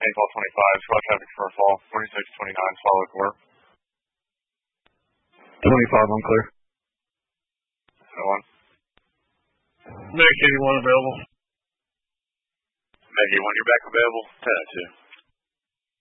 Paintball 25, squad traffic for a fall, 4629, follow clear. 25 unclear. 1. Meg 81 available. Meg 81, you're back available. 10-2.